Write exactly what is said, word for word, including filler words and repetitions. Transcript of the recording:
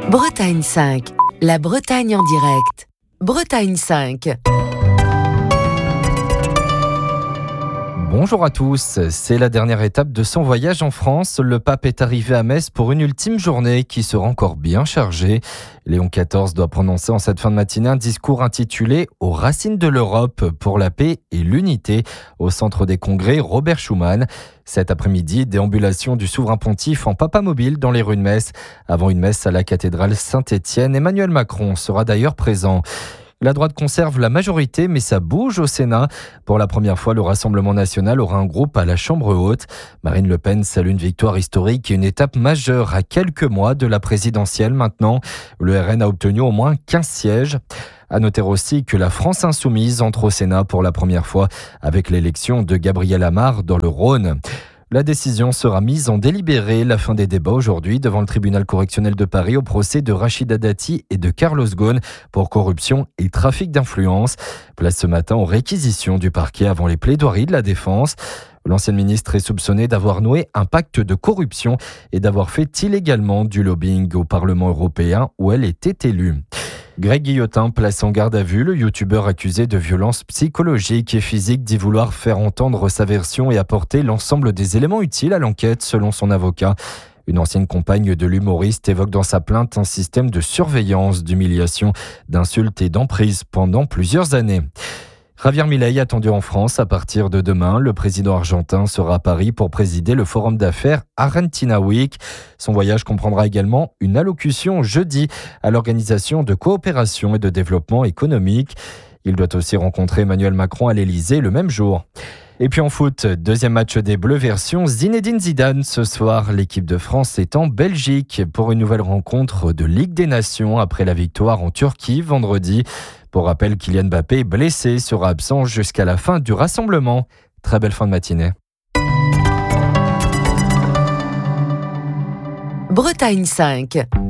Bretagne cinq, la Bretagne en direct. Bretagne cinq. Bonjour à tous, c'est la dernière étape de son voyage en France. Le pape est arrivé à Metz pour une ultime journée qui sera encore bien chargée. Léon quatorze doit prononcer en cette fin de matinée un discours intitulé « Aux racines de l'Europe pour la paix et l'unité » au centre des congrès Robert Schuman. Cet après-midi, déambulation du souverain pontife en papamobile dans les rues de Metz. Avant une messe à la cathédrale Saint-Étienne, Emmanuel Macron sera d'ailleurs présent. La droite conserve la majorité, mais ça bouge au Sénat. Pour la première fois, le Rassemblement national aura un groupe à la Chambre haute. Marine Le Pen salue une victoire historique et une étape majeure à quelques mois de la présidentielle maintenant. Le R N a obtenu au moins quinze sièges. À noter aussi que la France insoumise entre au Sénat pour la première fois avec l'élection de Gabriel Amar dans le Rhône. La décision sera mise en délibéré. La fin des débats aujourd'hui devant le tribunal correctionnel de Paris au procès de Rachida Dati et de Carlos Ghosn pour corruption et trafic d'influence. Place ce matin aux réquisitions du parquet avant les plaidoiries de la défense. L'ancienne ministre est soupçonnée d'avoir noué un pacte de corruption et d'avoir fait illégalement du lobbying au Parlement européen où elle était élue. Greg Guillotin place en garde à vue le youtubeur accusé de violences psychologiques et physiques dit vouloir faire entendre sa version et apporter l'ensemble des éléments utiles à l'enquête selon son avocat. Une ancienne compagne de l'humoriste évoque dans sa plainte un système de surveillance, d'humiliation, d'insultes et d'emprise pendant plusieurs années. Javier Milei attendu en France à partir de demain. Le président argentin sera à Paris pour présider le forum d'affaires Argentina Week. Son voyage comprendra également une allocution jeudi à l'Organisation de coopération et de développement économique. Il doit aussi rencontrer Emmanuel Macron à l'Elysée le même jour. Et puis en foot, deuxième match des Bleus version Zinedine Zidane. Ce soir, l'équipe de France est en Belgique pour une nouvelle rencontre de Ligue des Nations après la victoire en Turquie vendredi. Pour rappel, Kylian Mbappé, blessé, sera absent jusqu'à la fin du rassemblement. Très belle fin de matinée. Bretagne cinq.